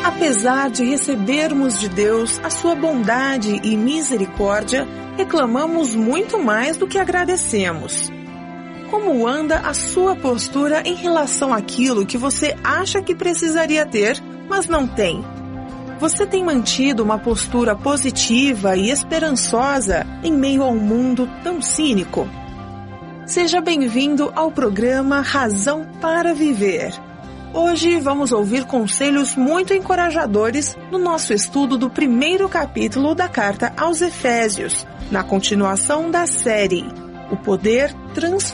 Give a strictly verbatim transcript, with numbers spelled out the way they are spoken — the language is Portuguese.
Apesar de recebermos de Deus a sua bondade e misericórdia, reclamamos muito mais do que agradecemos. Como anda a sua postura em relação àquilo que você acha que precisaria ter, mas não tem? Você tem mantido uma postura positiva e esperançosa em meio a um mundo tão cínico? Seja bem-vindo ao programa Razão para Viver. Hoje vamos ouvir conselhos muito encorajadores no nosso estudo do primeiro capítulo da Carta aos Efésios, na continuação da série O Poder Transformador